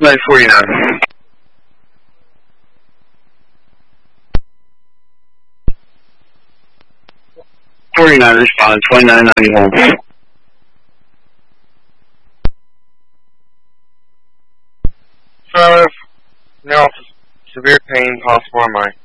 Night 49. 49 respond, 2990 home. 5, now severe pain, possible MI.